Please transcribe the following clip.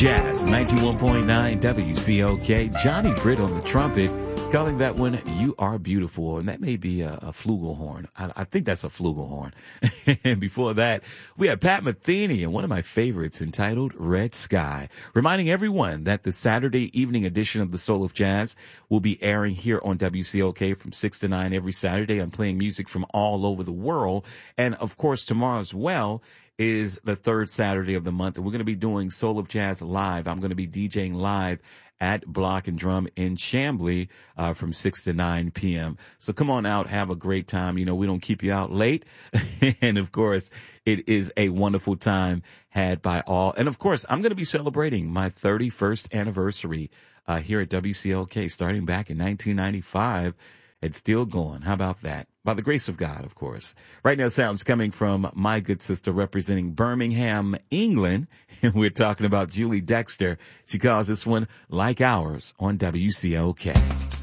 Jazz 91.9 WCOK. Johnny Britt on the trumpet, calling that one "You Are Beautiful," and that may be a flugelhorn. I think that's a flugelhorn. And before that, we had Pat Metheny and one of my favorites entitled "Red Sky," reminding everyone that the Saturday evening edition of the Soul of Jazz will be airing here on WCOK from 6 to 9 every Saturday. I'm playing music from all over the world, and of course tomorrow as well is the third Saturday of the month, and we're going to be doing Soul of Jazz live. I'm going to be DJing live at Block and Drum in Chamblee from 6 to 9 p.m. So come on out, have a great time. You know, we don't keep you out late. And, of course, it is a wonderful time had by all. And, of course, I'm going to be celebrating my 31st anniversary here at WCLK starting back in 1995. It's still going. How about that? By the grace of God, of course. Right now, sounds coming from my good sister representing Birmingham, England. And we're talking about Julie Dexter. She calls this one Like Ours on WCOK.